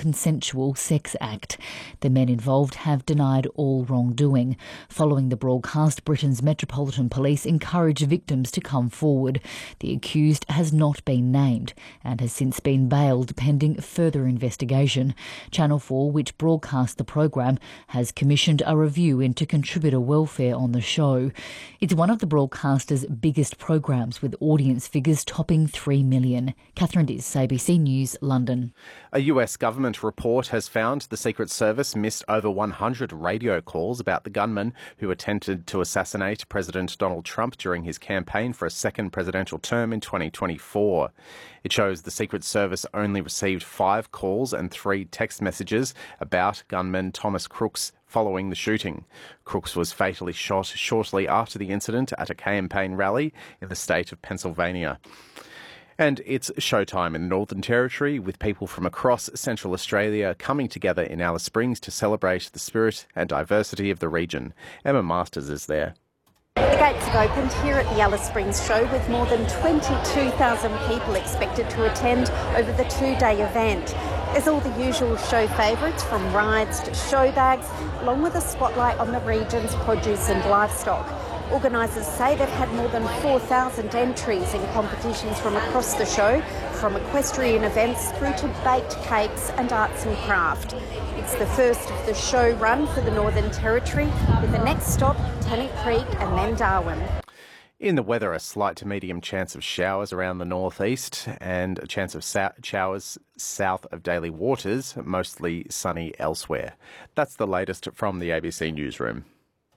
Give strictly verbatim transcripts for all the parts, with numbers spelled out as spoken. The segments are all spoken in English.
consensual sex act. The men involved have denied all wrongdoing. Following the broadcast, Britain's Metropolitan Police encourage victims to come forward. The accused has not been named and has since been bailed pending further investigation. Channel four, which broadcast the program, has commissioned a review into contributor welfare on the show. It's one of the broadcaster's biggest programs, with audience figures topping three million. Catherine Diss, A B C News, London. A U S government report has found the Secret Service missed over one hundred radio calls about the gunman who attempted to assassinate President Donald Trump during his campaign for a second presidential term in twenty twenty-four. It shows the Secret Service only received five calls and three text messages about gunman Thomas Crooks following the shooting. Crooks was fatally shot shortly after the incident at a campaign rally in the state of Pennsylvania. And it's showtime in the Northern Territory, with people from across Central Australia coming together in Alice Springs to celebrate the spirit and diversity of the region. Emma Masters is there. The gates have opened here at the Alice Springs show, with more than twenty-two thousand people expected to attend over the two-day event. There's all the usual show favourites, from rides to show bags, along with a spotlight on the region's produce and livestock. Organisers say they've had more than four thousand entries in competitions from across the show, from equestrian events through to baked cakes and arts and craft. It's the first of the show run for the Northern Territory, with the next stop Tennant Creek and then Darwin. In the weather, a slight to medium chance of showers around the northeast and a chance of sa- showers south of Daly Waters, mostly sunny elsewhere. That's the latest from the A B C Newsroom.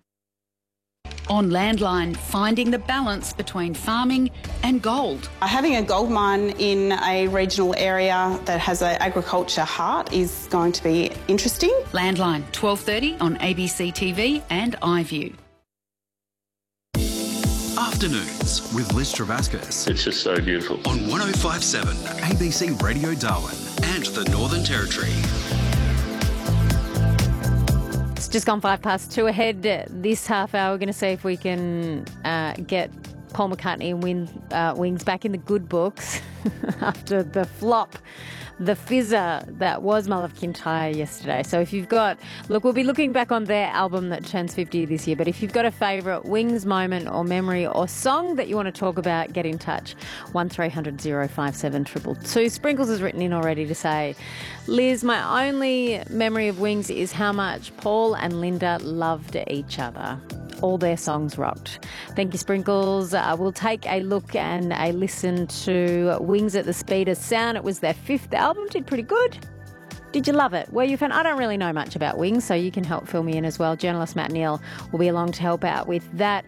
On Landline, finding the balance between farming and gold. Having a gold mine in a regional area that has an agriculture heart is going to be interesting. Landline, twelve thirty on A B C T V and iView. Afternoons with Liz Travascus. It's just so beautiful. On one oh five point seven A B C Radio Darwin and the Northern Territory. It's just gone five past two ahead. This half hour, we're going to see if we can uh, get Paul McCartney and Win, uh, Wings back in the good books after the flop, the fizzer that was My Love Kintyre yesterday. So if you've got, look, we'll be looking back on their album that turns fifty this year, but if you've got a favourite Wings moment or memory or song that you want to talk about, get in touch. one three hundred oh five seven two two two. Sprinkles has written in already to say, Liz, my only memory of Wings is how much Paul and Linda loved each other. All their songs rocked. Thank you, Sprinkles. Uh, we'll take a look and a listen to Wings at the Speed of Sound. It was their fifth album. Did pretty good. Did you love it? Were you a fan? I don't really know much about Wings, so you can help fill me in as well. Journalist Matt Neal will be along to help out with that.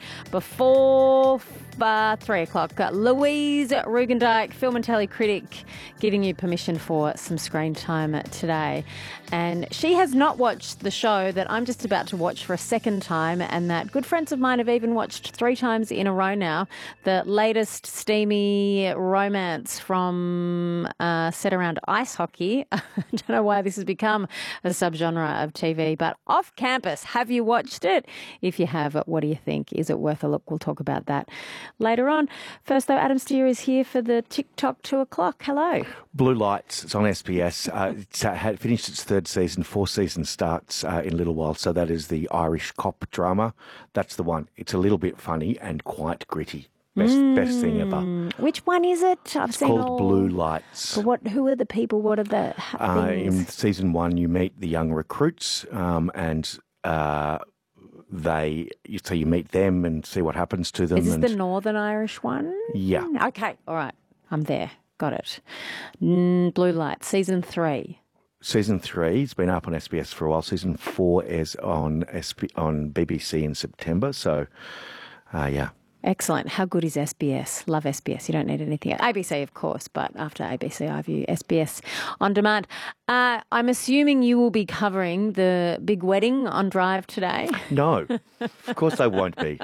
Before uh, three o'clock, uh, Louise Rugendijk, film and telly critic, giving you permission for some screen time today. And she has not watched the show that I'm just about to watch for a second time, and that good friends of mine have even watched three times in a row now. The latest steamy romance from uh, set around ice hockey. I don't know why this has become a subgenre of T V, but Off Campus. Have you watched it? If you have, what do you think? Is it worth a look? We'll talk about that later on. First, though, Adam Steer is here for the TikTok two o'clock. Hello. Blue Lights. It's on S B S. Uh, it's uh, had finished its third season. Fourth season starts uh, in a little while. So that is the Irish cop drama. That's the one. It's a little bit funny and quite gritty. Best mm. best thing ever. Which one is it? I've it's seen called all... Blue Lights. But what? Who are the people? What are the uh, things? In season one, you meet the young recruits, um, and uh, they so you meet them and see what happens to them. Is this and... the Northern Irish one? Yeah. Okay. All right. I'm there. Got it. Mm, Blue Lights, season three. Season three has been up on S B S for a while. Season four is on S B, on B B C in September. So, uh, yeah. Excellent. How good is S B S? Love S B S. You don't need anything else. A B C, of course, but after A B C iView, S B S on demand. Uh, I'm assuming you will be covering the big wedding on Drive today. No, of course I won't be.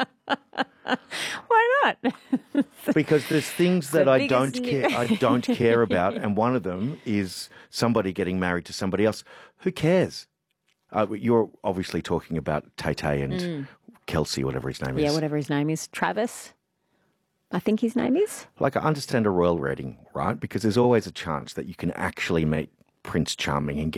Why not? Because there's things that I don't care. I don't care about, and one of them is somebody getting married to somebody else. Who cares? Uh, you're obviously talking about Tay-Tay and mm. Kelsey, whatever his name is. Yeah, whatever his name is. Travis, I think his name is. Like, I understand a royal wedding, right? Because there's always a chance that you can actually meet Prince Charming and get